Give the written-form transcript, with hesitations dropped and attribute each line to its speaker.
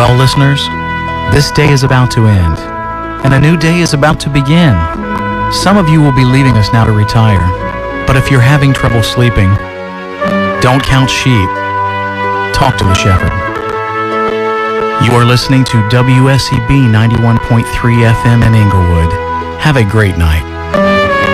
Speaker 1: Well, listeners, this day is about to end, and a new day is about to begin. Some of you will be leaving us now to retire, but if you're having trouble sleeping, don't count sheep. Talk to the shepherd. You are listening to WSEB 91.3 FM in Inglewood. Have a great night.